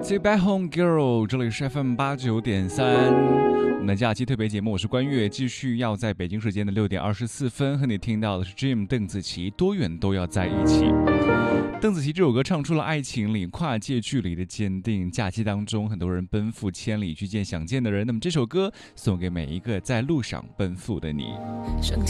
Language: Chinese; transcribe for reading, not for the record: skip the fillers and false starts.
自 Back Home Girl， 这里是 FM89.3， 我们的假期特别节目，我是关悦，继续要在北京时间的6点24分和你听到的是 Jim 邓紫棋，多远都要在一起。邓紫棋这首歌唱出了爱情里跨界距离的坚定，假期当中很多人奔赴千里去见想见的人，那么这首歌送给每一个在路上奔赴的你。 上